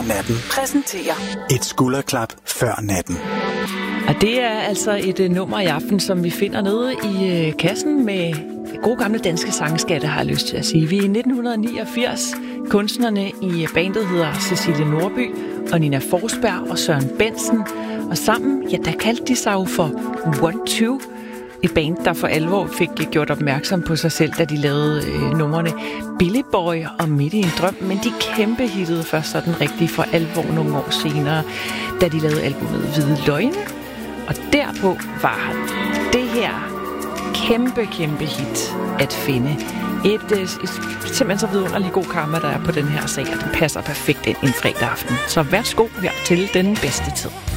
Natten præsenterer et skulderklap før natten. Og det er altså et nummer i aften, som vi finder nede i kassen med gode gamle danske sangskatte, har jeg lyst til at sige. Vi er i 1989. Kunstnerne i bandet hedder Cecilie Nordby og Nina Forsberg og Søren Bensen. Og sammen, ja, der kaldte de sig jo for One Two. Et band, der for alvor fik gjort opmærksom på sig selv, da de lavede numrene Billy Boy og Midt i en drøm. Men de kæmpe hittede først sådan rigtig for alvor nogle år senere, da de lavede albumet Hvide Løgne. Og derpå var det her kæmpe hit at finde. Et simpelthen så vidunderligt god karma, der er på den her sag, og den passer perfekt ind en fredag aften. Så værsgo her til den bedste tid.